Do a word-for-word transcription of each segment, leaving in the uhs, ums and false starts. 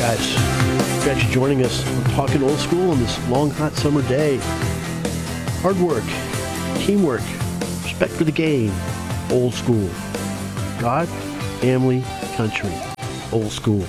guys. Thanks for joining us on Talking Old School on this long, hot summer day. Hard work, teamwork, respect for the game, old school. God, family, country, old school.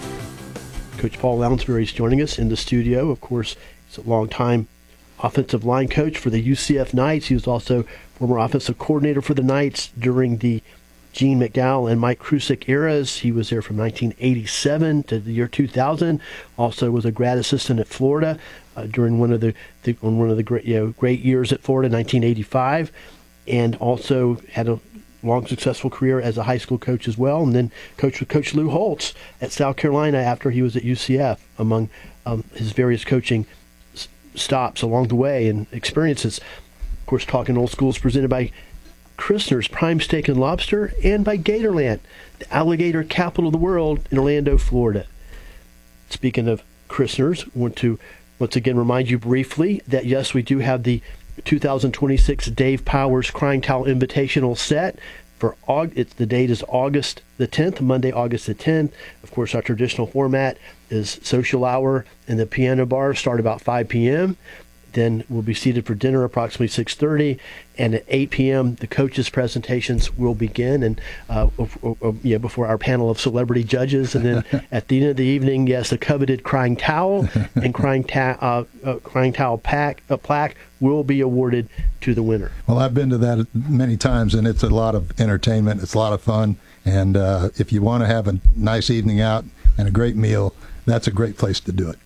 Coach Paul Lounsbury is joining us in the studio. Of course, he's a longtime offensive line coach for the U C F Knights. He was also former offensive coordinator for the Knights during the Gene McDowell and Mike Krusick eras. He was there from nineteen eighty-seven to the year two thousand. Also was a grad assistant at Florida uh, during one of the, the on one of the great you know great years at Florida, nineteen eighty-five, and also had a long successful career as a high school coach as well. And then coached with Coach Lou Holtz at South Carolina after he was at U C F, among um, his various coaching s- stops along the way and experiences. Of course, Talking Old School is presented by Christner's Prime Steak and Lobster, and by Gatorland, the alligator capital of the world in Orlando, Florida. Speaking of Christner's, I want to once again remind you briefly that yes, we do have the two thousand twenty-six Dave Powers Crying Towel Invitational set. For Aug- it's the date is August the tenth, Monday, August the tenth. Of course, our traditional format is social hour and the piano bar start about five p.m. Then we'll be seated for dinner approximately six thirty, and at eight p.m. the coaches' presentations will begin, and uh, uh, uh, yeah, before our panel of celebrity judges, and then at the end of the evening, yes, the coveted crying towel and crying, ta- uh, uh, crying towel pack, uh, plaque will be awarded to the winner. Well, I've been to that many times, and it's a lot of entertainment. It's a lot of fun, and uh, if you want to have a nice evening out and a great meal, that's a great place to do it.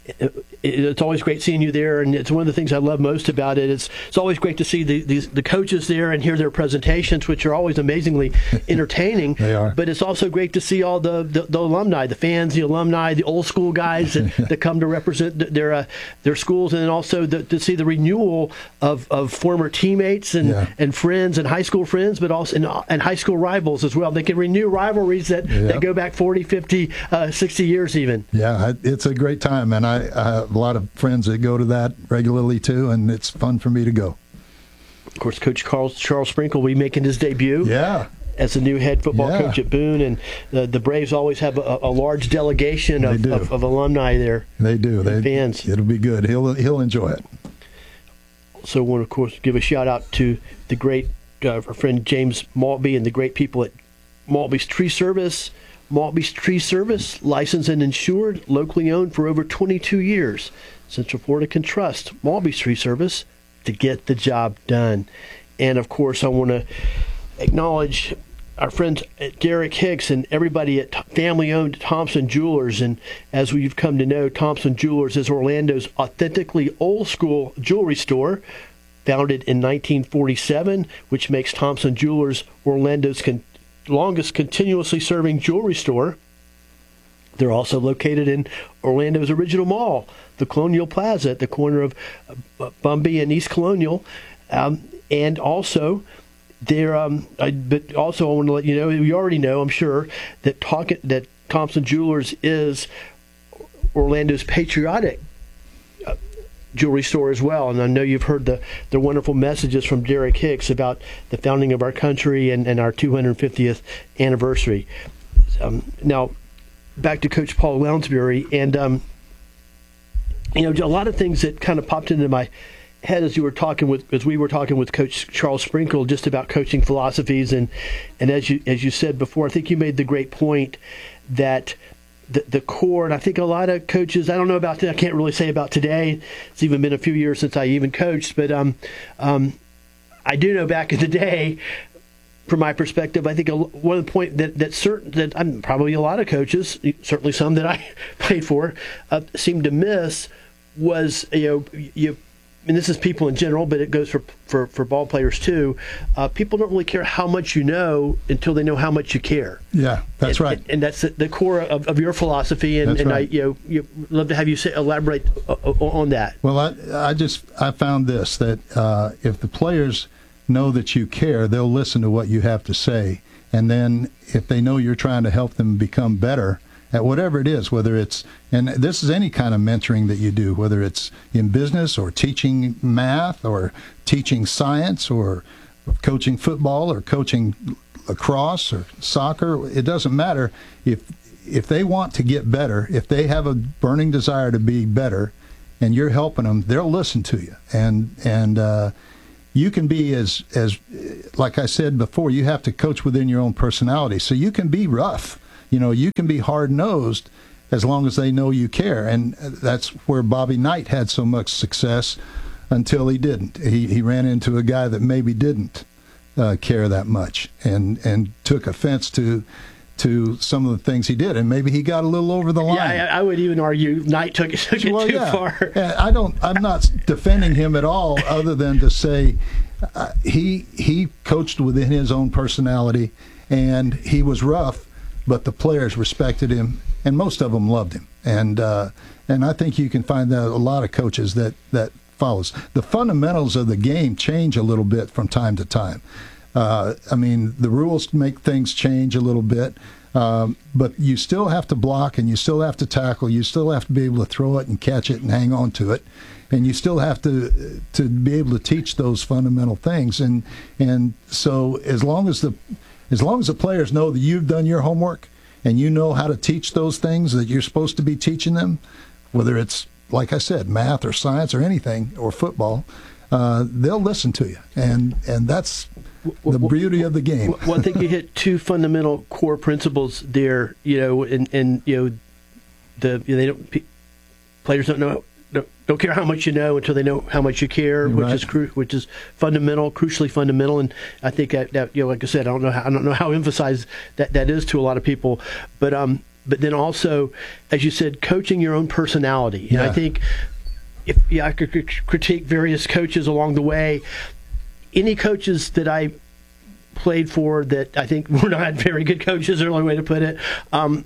It's always great seeing you there, and it's one of the things I love most about it. It's it's always great to see the, the the coaches there and hear their presentations, which are always amazingly entertaining. They are. But it's also great to see all the, the, the alumni, the fans, the alumni, the old school guys that, that come to represent their uh, their schools, and then also the, to see the renewal of, of former teammates and, yeah. and friends and high school friends, but also and, and high school rivals as well. They can renew rivalries that, yeah. that go back forty, fifty, uh, sixty years even. Yeah, it's a great time, and I, I have a lot of friends that go to that regularly too, and it's fun for me to go. Of course, Coach Carl, Charles Sprinkle will be making his debut. Yeah. As the new head football yeah. coach at Boone, and the, the Braves always have a, a large delegation of, of, of alumni there. They do. They fans. It'll be good. He'll he'll enjoy it. So, I want to, of course, give a shout out to the great uh, our friend James Maltby and the great people at Maltby's Tree Service. Maltby's Tree Service, licensed and insured, locally owned for over twenty-two years. Central Florida can trust Maltby's Tree Service to get the job done. And, of course, I want to acknowledge our friends at Derek Hicks and everybody at family-owned Thompson Jewelers. And as we've come to know, Thompson Jewelers is Orlando's authentically old-school jewelry store, founded in nineteen forty-seven, which makes Thompson Jewelers Orlando's con- longest continuously serving jewelry store. They're also located in Orlando's original mall, the Colonial Plaza, at the corner of Bumby and East Colonial. Um, and also, they're, um, I, but also I want to let you know, you already know, I'm sure, that, talk, that Thompson Jewelers is Orlando's patriotic uh, jewelry store as well. And I know you've heard the, the wonderful messages from Derek Hicks about the founding of our country and, and our two hundred fiftieth anniversary. Um, now, back to Coach Paul Lounsbury, and um, you know, a lot of things that kind of popped into my head as you were talking with, as we were talking with Coach Charles Sprinkle, just about coaching philosophies, and and as you as you said before, I think you made the great point that the the core, and I think a lot of coaches, I don't know about, I can't really say about today. It's even been a few years since I even coached, but um, um, I do know back in the day. From my perspective, I think a, one of the point that that certain that I'm probably a lot of coaches, certainly some that I played for, uh, seem to miss was you know you. And this is people in general, but it goes for for, for ball players too. Uh, people don't really care how much you know until they know how much you care. Yeah, that's and, right. And, and that's the, the core of, of your philosophy. And, and right. I you know you love to have you say, elaborate on that. Well, I I just I found this that uh, if the players know that you care, they'll listen to what you have to say. And then if they know you're trying to help them become better at whatever it is, whether it's, and this is any kind of mentoring that you do, whether it's in business or teaching math or teaching science or coaching football or coaching lacrosse or soccer, it doesn't matter. If if they want to get better, if they have a burning desire to be better, and you're helping them, they'll listen to you. And and uh, you can be as as like I said before, you have to coach within your own personality. So you can be rough, you know, you can be hard nosed, as long as they know you care. And that's where Bobby Knight had so much success until he didn't. He he ran into a guy that maybe didn't uh, care that much, and and took offense to. to some of the things he did, and maybe he got a little over the line. Yeah, I, I would even argue Knight took it, took it well, too yeah. far. I don't. I'm not defending him at all, other than to say uh, he he coached within his own personality, and he was rough, but the players respected him, and most of them loved him. And uh, and I think you can find that a lot of coaches that that follows. The fundamentals of the game change a little bit from time to time. Uh, I mean, the rules make things change a little bit, um, but you still have to block, and you still have to tackle. You still have to be able to throw it and catch it and hang on to it, and you still have to to be able to teach those fundamental things. And and so as long as the as long as the players know that you've done your homework and you know how to teach those things that you're supposed to be teaching them, whether it's, like I said, math or science or anything, or football, uh, they'll listen to you, and and that's the beauty of the game. Well, I think you hit two fundamental core principles there. You know, and, and you know, the you know, they don't players don't know don't, don't care how much you know until they know how much you care, which right. is cru- which is fundamental, crucially fundamental. And I think that, that you know, like I said, I don't know how I don't know how emphasized that that is to a lot of people, but um, but then also, as you said, coaching your own personality. And yeah. I think if yeah, I could critique various coaches along the way. Any coaches that I played for that I think were not very good coaches, is the only way to put it. Um,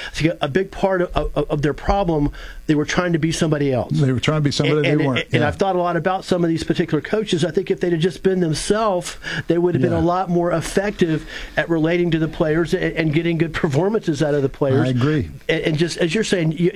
a big part of, of, of their problem, they were trying to be somebody else. They were trying to be somebody and, they and, weren't. And yeah. I've thought a lot about some of these particular coaches. I think if they'd have just been themselves, they would have yeah. been a lot more effective at relating to the players and, and getting good performances out of the players. I agree. And, and just as you're saying, you,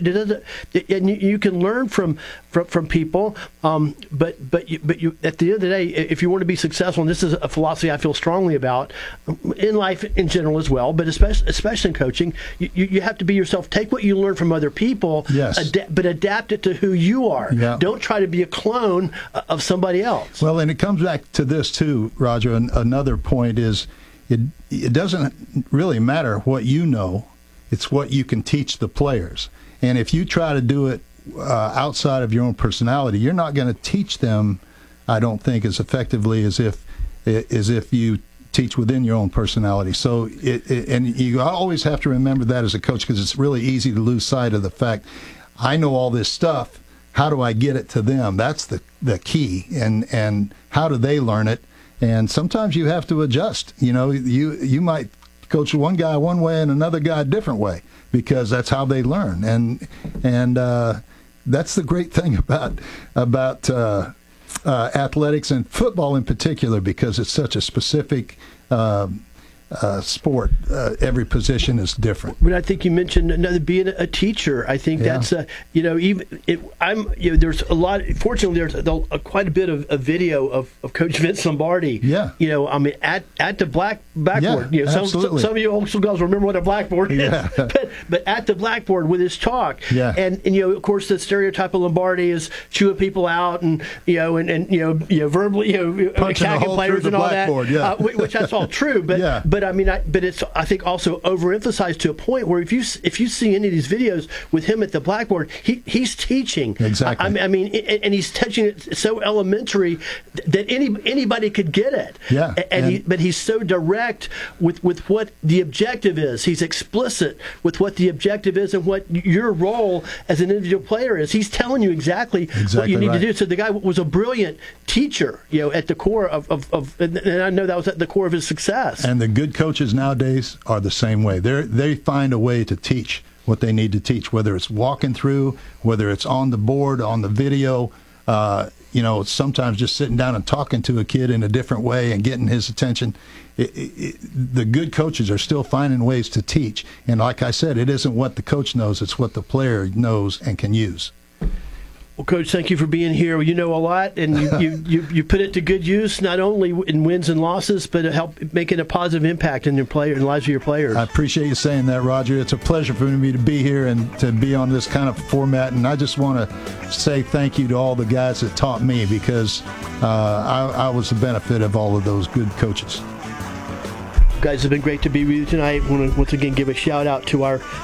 and you, you can learn from from, from people, um, but but you, but you at the end of the day, if you want to be successful, and this is a philosophy I feel strongly about in life in general as well, but especially especially in coaching, you, you have to be yourself. Take what you learn from other people, yes. ada- but adapt it to who you are. Yeah. Don't try to be a clone of somebody else. Well, and it comes back to this too, Roger. And another point is, it it doesn't really matter what you know; it's what you can teach the players. And if you try to do it uh, outside of your own personality, you're not going to teach them, I don't think, as effectively as if as if you teach within your own personality. So, it, it, and you always have to remember that as a coach, because it's really easy to lose sight of the fact, I know all this stuff. How do I get it to them? That's the the key. And and how do they learn it? And sometimes you have to adjust. You know, you you might coach one guy one way and another guy a different way, because that's how they learn. And and uh, that's the great thing about about uh, uh, athletics and football in particular, because it's such a specific uh, uh, sport. Uh, every position is different. But I think you mentioned another being a teacher. I think Yeah. that's a, you know, even it, I'm you know there's a lot. Fortunately, there's a, a, quite a bit of a video of, of Coach Vince Lombardi. Yeah. You know, I mean, at at the black blackboard. Yeah, you know, some, some absolutely. some of you old school guys remember what a blackboard is. Yeah. but but at the blackboard with his chalk. Yeah. And and you know, of course, the stereotype of Lombardi is chewing people out and you know and, and you know you know verbally you know Punching a attacking hole players through and the all blackboard, that. yeah. Uh, which, which that's all true. But Yeah. but I mean, I, but it's I think also overemphasized to a point where if you if you see any of these videos with him at the blackboard, he he's teaching. Exactly. I, I mean, I mean, and he's touching it so elementary that any anybody could get it. Yeah. And, And- he, but he's so direct with with what the objective is. He's explicit with what the objective is and what your role as an individual player is. He's telling you exactly, what Exactly you need right. to do. So the guy was a brilliant teacher, you know, at the core of, of, of and I know that was at the core of his success. And the good coaches nowadays are the same way. They they find a way to teach what they need to teach, whether it's walking through, whether it's on the board, on the video. Uh, you know, sometimes just sitting down and talking to a kid in a different way and getting his attention. It, it, it, the good coaches are still finding ways to teach. And like I said, it isn't what the coach knows; it's what the player knows and can use. Well, Coach, thank you for being here. You know a lot, and you, you, you, you put it to good use, not only in wins and losses, but help making a positive impact in your player, in the lives of your players. I appreciate you saying that, Roger. It's a pleasure for me to be here and to be on this kind of format. And I just want to say thank you to all the guys that taught me, because uh, I, I was the benefit of all of those good coaches. Guys, it's been great to be with you tonight. I want to once again give a shout out to our